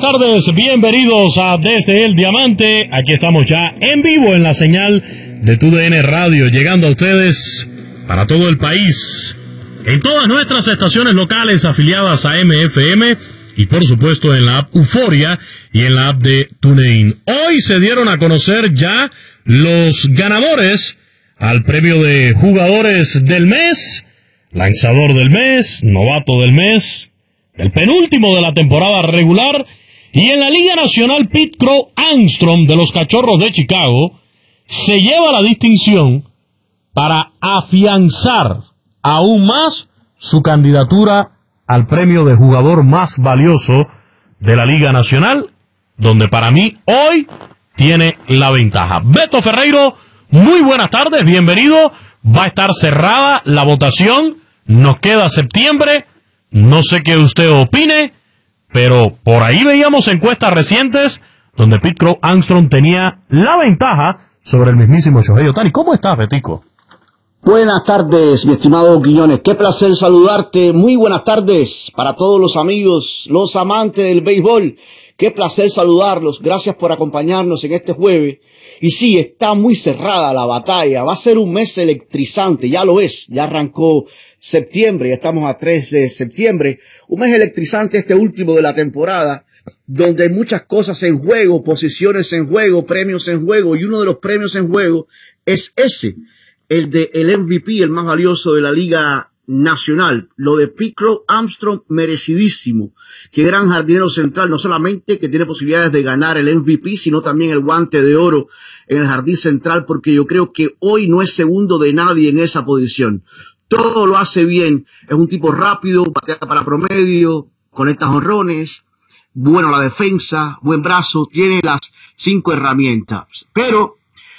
tardes, bienvenidos a Desde el Diamante. Aquí estamos ya en vivo en la señal de TUDN Radio, llegando a ustedes para todo el país, en todas nuestras estaciones locales afiliadas a MFM y por supuesto en la app Euforia y en la app de TuneIn. Hoy se dieron a conocer ya los ganadores al premio de Jugadores del Mes, Lanzador del Mes, Novato del Mes, el penúltimo de la temporada regular, y en la Liga Nacional Pete Crow Armstrong de los Cachorros de Chicago se lleva la distinción para afianzar aún más su candidatura al premio de jugador más valioso de la Liga Nacional, donde para mí hoy tiene la ventaja. Beto Ferreiro, muy buenas tardes, bienvenido. Va a estar cerrada la votación, nos queda septiembre. No sé qué usted opine, pero por ahí veíamos encuestas recientes donde Pete Crow Armstrong tenía la ventaja sobre el mismísimo Shohei Ohtani. ¿Cómo estás, Betico? Buenas tardes, mi estimado Quiñones. Qué placer saludarte. Muy buenas tardes para todos los amigos, los amantes del béisbol. Qué placer saludarlos. Gracias por acompañarnos en este jueves. Y sí, está muy cerrada la batalla. Va a ser un mes electrizante. Ya lo es. Ya arrancó septiembre. Ya estamos a 3 de septiembre. Un mes electrizante, este último de la temporada, donde hay muchas cosas en juego, posiciones en juego, premios en juego. Y uno de los premios en juego es ese, el de el MVP, el más valioso de la Liga Nacional. Lo de Pete Crow Armstrong, merecidísimo. Qué gran jardinero central, no solamente que tiene posibilidades de ganar el MVP, sino también el guante de oro en el jardín central, porque yo creo que hoy no es segundo de nadie en esa posición. Todo lo hace bien, es un tipo rápido, batea para promedio, conecta jonrones, bueno la defensa, buen brazo, tiene las 5 herramientas. Pero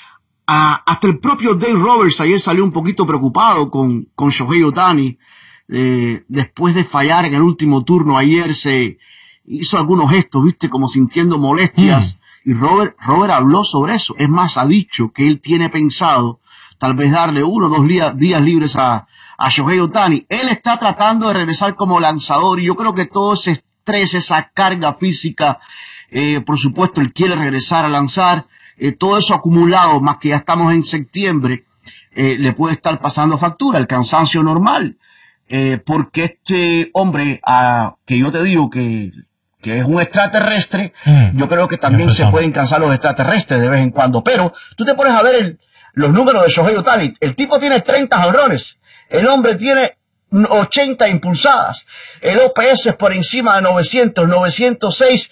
hasta el propio Dave Roberts ayer salió un poquito preocupado con Shohei Ohtani. Después de fallar en el último turno ayer se hizo algunos gestos, viste, como sintiendo molestias. Y Robert habló sobre eso. Es más, ha dicho que él tiene pensado tal vez darle 1 o 2 días libres a Shohei Ohtani. Él está tratando de regresar como lanzador y yo creo que todo ese estrés, esa carga física, por supuesto, él quiere regresar a lanzar. Todo eso acumulado, más que ya estamos en septiembre, le puede estar pasando factura, el cansancio normal, porque este hombre, que yo te digo que es un extraterrestre, yo creo que también se pueden cansar los extraterrestres de vez en cuando, pero tú te pones a ver los números de Shohei Ohtani, el tipo tiene 30 jonrones, el hombre tiene 80 impulsadas, el OPS es por encima de 900, 906,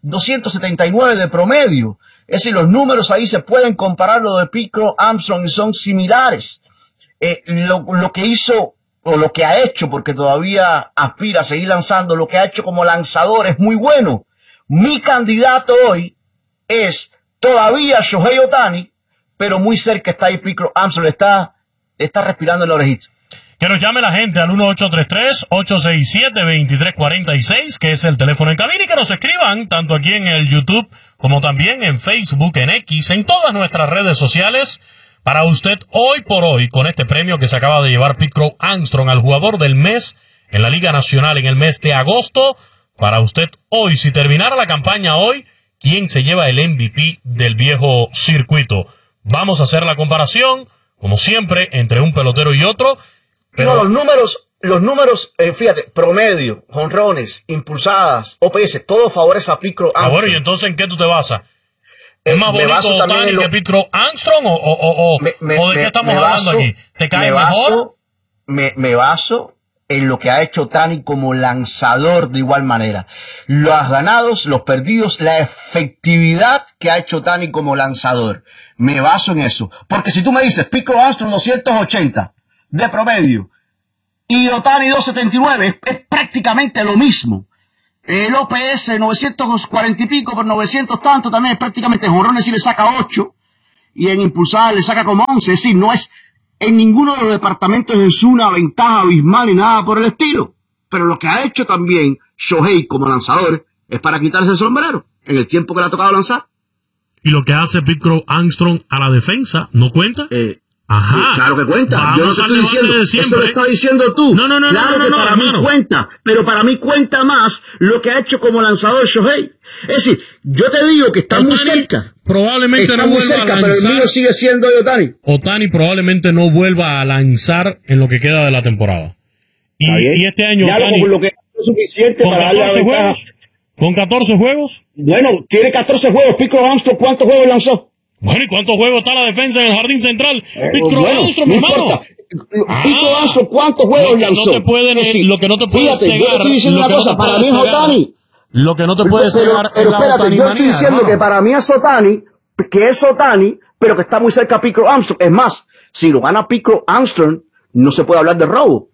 279 de promedio. Es decir, los números ahí se pueden comparar lo de Pete Crow Armstrong y son similares. Lo que hizo, o lo que ha hecho, porque todavía aspira a seguir lanzando, lo que ha hecho como lanzador es muy bueno. Mi candidato hoy es todavía Shohei Ohtani, pero muy cerca está ahí Pete Crow Armstrong, está respirando en la orejita. Que nos llame la gente al 1833-867-2346, que es el teléfono en cabina, y que nos escriban tanto aquí en el YouTube como también en Facebook, en X, en todas nuestras redes sociales, para usted hoy por hoy, con este premio que se acaba de llevar Pete Crow Armstrong al jugador del mes en la Liga Nacional en el mes de agosto. Para usted hoy, si terminara la campaña hoy, ¿quién se lleva el MVP del viejo circuito? Vamos a hacer la comparación, como siempre, entre un pelotero y otro. Pero no, los números, fíjate, promedio, jonrones, impulsadas, OPS, todo favorece a Pete Crow Armstrong. Bueno, ¿y entonces en qué tú te basas? ¿Es más bonito Ohtani que Pete Crow Armstrong o de qué estamos hablando aquí? ¿Te cae mejor? Me baso en lo que ha hecho Ohtani como lanzador de igual manera. Los ganados, los perdidos, la efectividad que ha hecho Ohtani como lanzador. Me baso en eso. Porque si tú me dices, Pete Crow Armstrong 280 de promedio y Ohtani 279, es prácticamente lo mismo. El OPS 940 y pico por 900 tanto también es prácticamente, jonrones sí le saca 8 y en impulsadas le saca como 11, es decir, no es en ninguno de los departamentos es una ventaja abismal ni nada por el estilo, pero lo que ha hecho también Shohei como lanzador es para quitarse el sombrero en el tiempo que le ha tocado lanzar. ¿Y lo que hace Pete Crow Armstrong a la defensa no cuenta? Ajá. Claro que cuenta. Vamos, yo no te estoy diciendo, esto lo estás diciendo tú. No, claro que para mí cuenta, pero para mí cuenta más lo que ha hecho como lanzador Shohei. Es decir, yo te digo que está muy cerca. Probablemente está no muy vuelva cerca, a lanzar, pero el mío sigue siendo Ohtani. Ohtani probablemente no vuelva a lanzar en lo que queda de la temporada. Y este año ya Ohtani, lo que es suficiente para darle la ventaja. ¿Con 14 juegos? Bueno, tiene 14 juegos. Pico Armstrong, ¿cuántos juegos lanzó? Bueno, ¿y cuántos juegos está la defensa en el jardín central? Pico Armstrong, mi hermano. Pico Armstrong, ¿cuántos juegos lanzó? Lo que no te puede cegar. Yo te estoy diciendo una cosa, para mí es Ohtani. Lo que no te puede cegar es la Ohtani. Yo estoy diciendo que para mí es Ohtani, pero que está muy cerca a Pico Armstrong. Es más, si lo gana Pico Armstrong, no se puede hablar de robo.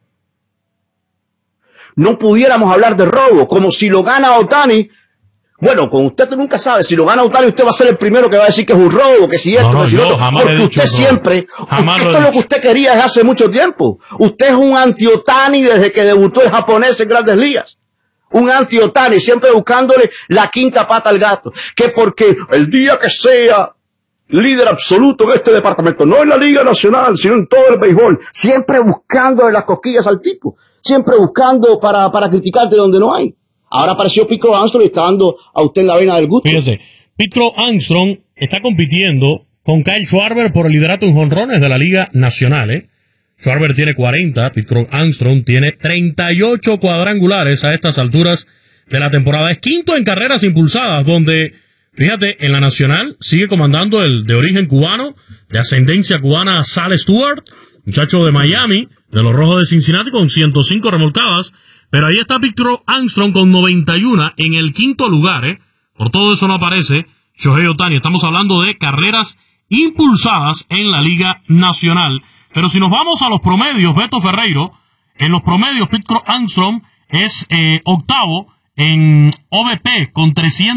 No pudiéramos hablar de robo, como si lo gana Ohtani. Bueno, con usted nunca sabe, si lo gana Ohtani, usted va a ser el primero que va a decir que es un robo, que si esto, que si otro. Porque usted siempre, esto es lo que usted quería desde hace mucho tiempo. Usted es un anti-Ohtani desde que debutó el japonés en Grandes Ligas. Un anti-Ohtani, siempre buscándole la quinta pata al gato. Que porque el día que sea líder absoluto en este departamento, no en la Liga Nacional, sino en todo el béisbol, siempre buscando las cosquillas al tipo. Siempre buscando para criticarte donde no hay. Ahora apareció Pico Armstrong y está dando a usted en la vena del gusto. Fíjese, Pico Armstrong está compitiendo con Kyle Schwarber por el liderato en jonrones de la Liga Nacional, Schwarber tiene 40, Pico Armstrong tiene 38 cuadrangulares a estas alturas de la temporada. Es quinto en carreras impulsadas, donde, fíjate, en la Nacional sigue comandando el de origen cubano, de ascendencia cubana, Sal Stewart, muchacho de Miami, de los Rojos de Cincinnati, con 105 remolcadas. Pero ahí está Pico Armstrong con 91 en el quinto lugar, Por todo eso no aparece Shohei Ohtani. Estamos hablando de carreras impulsadas en la Liga Nacional. Pero si nos vamos a los promedios, Beto Ferreiro, en los promedios Pico Armstrong es octavo en OBP con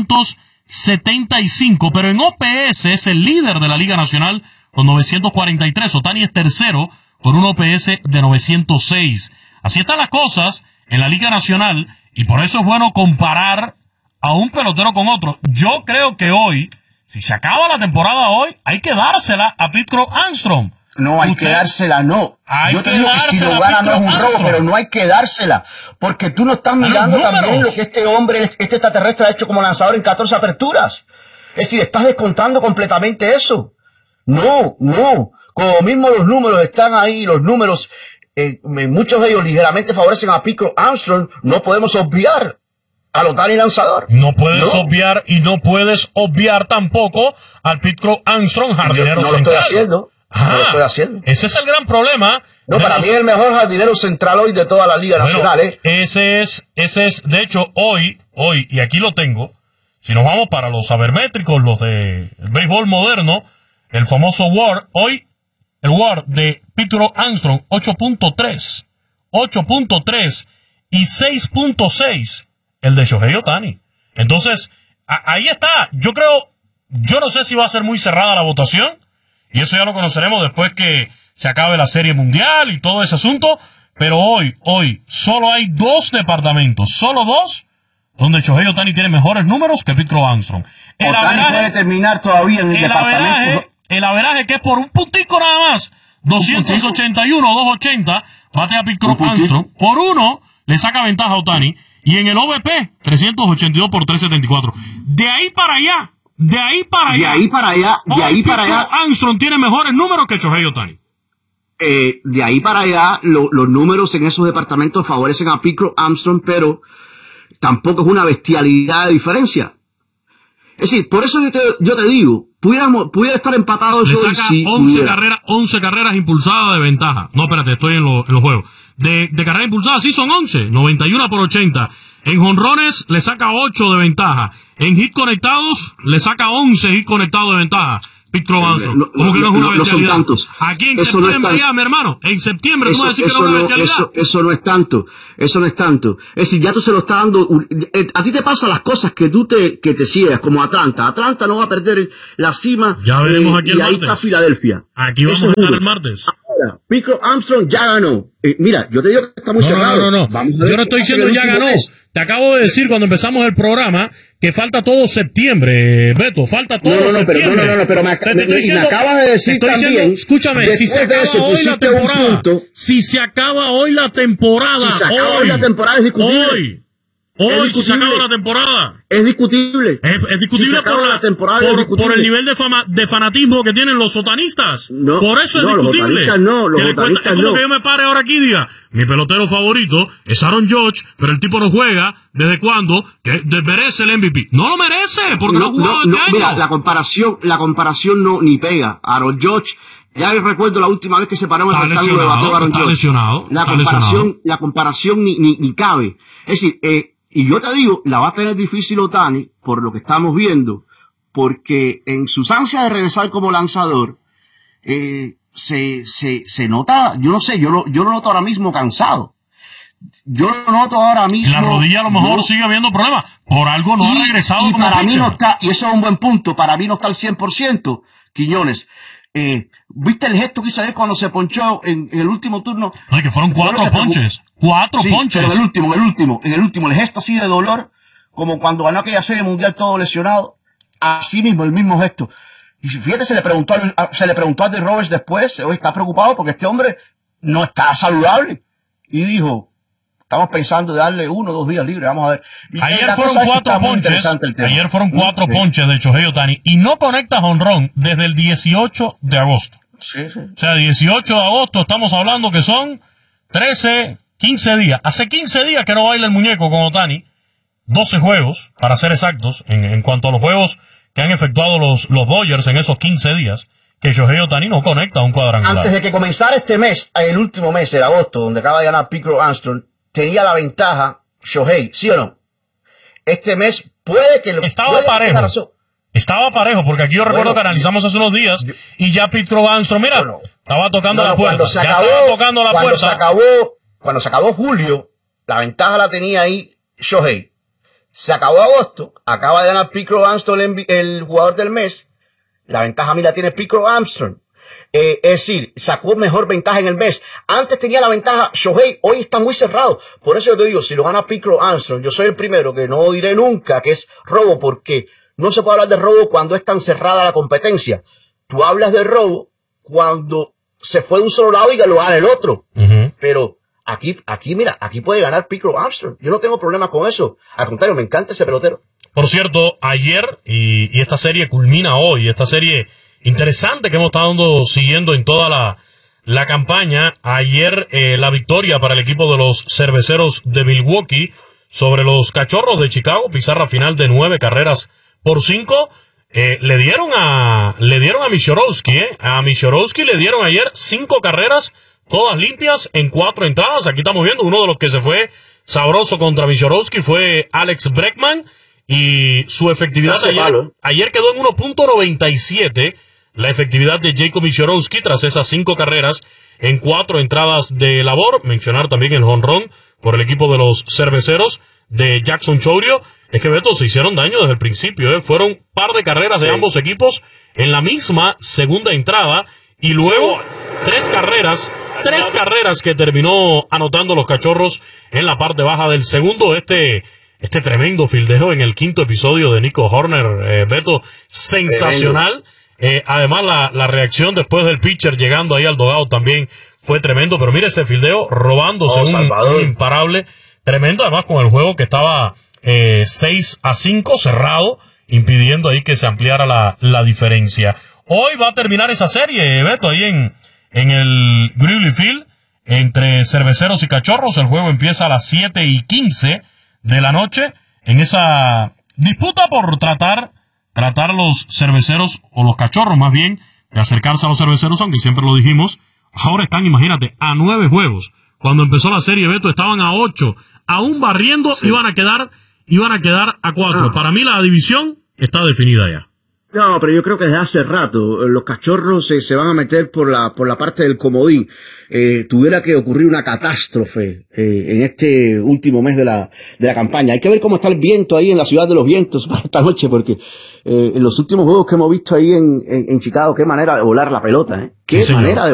375, pero en OPS es el líder de la Liga Nacional con 943. Ohtani es tercero con un OPS de 906. Así están las cosas en la Liga Nacional, y por eso es bueno comparar a un pelotero con otro. Yo creo que hoy, si se acaba la temporada hoy, hay que dársela a Pico Armstrong. No hay que dársela, no. Yo te digo que si lo gana no es un robo, pero no hay que dársela. Porque tú no estás mirando también lo que este hombre, este extraterrestre ha hecho como lanzador en 14 aperturas. Es decir, estás descontando completamente eso. No. Como mismo los números están ahí, los números, muchos de ellos ligeramente favorecen a Pico Armstrong, no podemos obviar al Ohtani lanzador. No puedes obviar, y no puedes obviar tampoco al Pico Armstrong jardinero central. No lo estoy haciendo. No lo estoy haciendo. Ese es el gran problema. No, para mí es el mejor jardinero central hoy de toda la Liga Nacional, Ese es, de hecho, hoy, y aquí lo tengo, si nos vamos para los sabermétricos, los de el béisbol moderno, el famoso WAR, hoy, el WAR de Pico Armstrong, 8.3, y 6.6, el de Shohei Ohtani. Entonces, ahí está. Yo no sé si va a ser muy cerrada la votación, y eso ya lo conoceremos después que se acabe la Serie Mundial y todo ese asunto. Pero hoy, solo hay dos departamentos, donde Shohei Ohtani tiene mejores números que Pico Armstrong. Ohtani puede terminar todavía en el departamento. El averaje, que es por un puntico nada más, 281, 280, bate a Pico Armstrong. Por uno, le saca ventaja a Ohtani. Y en el OVP, 382 por 374. De ahí para allá. Armstrong tiene mejores números que Shohei Ohtani. De ahí para allá, los números en esos departamentos favorecen a Pico Armstrong, pero tampoco es una bestialidad de diferencia. Es decir, por eso yo te digo, pudiera estar empatado eso. Le saca si 11 carreras impulsadas de ventaja. No, espérate, estoy en los juegos. De carreras impulsadas, sí son 11, 91 por 80. En jonrones le saca 8 de ventaja. En hit conectados le saca 11 hit conectados de ventaja. Pico Armstrong. ¿Cómo que no es una bestialidad? No son tantos. Aquí en septiembre ya, mi hermano. En septiembre tú vas a decir que no es una bestialidad. Eso no es tanto. Es decir, ya tú se lo estás dando. A ti te pasan las cosas que te ciegas, como Atlanta. Atlanta no va a perder la cima. Ya veremos aquí el y martes. ahí está Filadelfia. Aquí vamos a estar el martes. Ahora, Pico Armstrong ya ganó. Mira, yo te digo que está muy cerrado. No. Yo no estoy diciendo ya ganó. Te acabo de decir cuando empezamos el programa que falta todo septiembre, Beto. Falta todo septiembre. Pero me acabas de decir también. Escúchame, si se acaba hoy la temporada. Si se acaba hoy la temporada. Si se acaba hoy la temporada, es discutible. Hoy se acaba la temporada. Es discutible. Es discutible por el nivel de fanatismo que tienen los sotanistas. No, por eso es discutible. Los es como que yo me pare ahora aquí y diga, mi pelotero favorito es Aaron Judge, pero el tipo no juega. ¿Desde cuándo? Que merece el MVP. No lo merece, porque no ha jugado este año. Mira, la comparación no ni pega. Aaron Judge, ya recuerdo la última vez que se paró en el estadio de bateo Aaron Judge. La comparación ni cabe. Es decir, y yo te digo, la va a tener difícil Ohtani, por lo que estamos viendo, porque en sus ansias de regresar como lanzador, se nota, yo no sé, yo lo noto ahora mismo cansado. Yo lo noto ahora mismo. La rodilla a lo mejor sigue habiendo problemas. Por algo no ha regresado como para pitcher. mí no está, y eso es un buen punto, para mí no está al 100%, Quiñones. ¿Viste el gesto que hizo ayer cuando se ponchó en el último turno? Oye, que fueron 4 ponches. 4 ponches. Pero en el último, el gesto así de dolor, como cuando ganó aquella serie mundial todo lesionado, así mismo, el mismo gesto. Y fíjate, se le preguntó a Dave Roberts después, hoy está preocupado porque este hombre no está saludable. Y dijo, estamos pensando de darle 1 o 2 días libres, vamos a ver. Ayer fueron 4 ponches. Ayer fueron 4 ponches de Shohei Ohtani y no conecta jonrón desde el 18 de agosto. Sí. O sea, 18 de agosto estamos hablando que son 13, 15 días. Hace 15 días que no baila el muñeco con Ohtani. 12 juegos, para ser exactos, en cuanto a los juegos que han efectuado los Dodgers en esos 15 días, que Shohei Ohtani no conecta un cuadrangular. Antes de que comenzara este mes, el último mes, de agosto, donde acaba de ganar Pico Armstrong, tenía la ventaja Shohei, ¿sí o no? Este mes puede que... Estaba parejo, porque aquí yo recuerdo que analizamos hace unos días y ya Pete Armstrong, mira, estaba tocando la puerta. Cuando se acabó julio, la ventaja la tenía ahí Shohei. Se acabó agosto, acaba de ganar Pete Armstrong el jugador del mes. La ventaja a mí la tiene Pete Armstrong. Es decir, sacó mejor ventaja en el mes. Antes tenía la ventaja Shohei, hoy está muy cerrado. Por eso yo te digo, si lo gana Pete Armstrong, yo soy el primero que no diré nunca que es robo, porque no se puede hablar de robo cuando es tan cerrada la competencia. Tú hablas de robo cuando se fue de un solo lado y que lo gana el otro. Pero aquí, mira, aquí puede ganar Pete Armstrong. Yo no tengo problema con eso. Al contrario, me encanta ese pelotero. Por cierto, ayer, y esta serie culmina hoy, esta serie interesante que hemos estado siguiendo en toda la campaña. Ayer la victoria para el equipo de los Cerveceros de Milwaukee sobre los Cachorros de Chicago, pizarra final de 9-5. Le dieron a Michorowski, A Michorowski le dieron ayer 5 carreras, todas limpias en 4 entradas. Aquí estamos viendo uno de los que se fue sabroso contra Michorowski fue Alex Bregman, y su efectividad ayer quedó en 1.97. La efectividad de Jacob Michorowski tras esas 5 carreras en 4 entradas de labor. Mencionar también el jonrón por el equipo de los Cerveceros de Jackson Chourio. Es que, Beto, se hicieron daño desde el principio, Fueron par de carreras de ambos equipos en la misma segunda entrada, y luego 3 carreras que terminó anotando los Cachorros en la parte baja del segundo. Este tremendo fildeo en el 5º episodio de Nico Horner, Beto, sensacional. Además, la reacción después del pitcher llegando ahí al dugout también fue tremendo. Pero mire ese fildeo, robándose un imparable tremendo, además con el juego que estaba 6-5 cerrado, impidiendo ahí que se ampliara la diferencia. Hoy va a terminar esa serie, Beto, ahí en el Wrigley Field, entre Cerveceros y Cachorros. El juego empieza a las 7:15 de la noche, en esa disputa por tratar los Cerveceros, o los Cachorros más bien, de acercarse a los Cerveceros, aunque siempre lo dijimos, ahora están, imagínate, a 9 juegos. Cuando empezó la serie, Beto, estaban a 8, aún barriendo, iban a quedar a 4. Para mí la división está definida ya. No, pero yo creo que desde hace rato los Cachorros se van a meter por la parte del comodín. Tuviera que ocurrir una catástrofe en este último mes de la campaña. Hay que ver cómo está el viento ahí en la ciudad de los vientos para esta noche, porque en los últimos juegos que hemos visto ahí en Chicago, qué manera de volar la pelota, qué manera de